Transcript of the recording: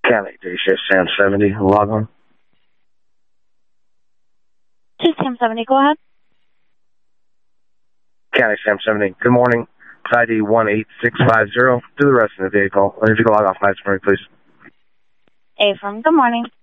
County Day-Shift Sam 70, log on. To Sam 70, go ahead. County Sam 70, good morning. It's ID 18650. Do the rest of the vehicle. If you can log off nights for me, please. Affirm, good morning.